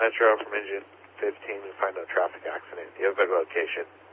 Metro from engine 15 to find a traffic accident. You have a location.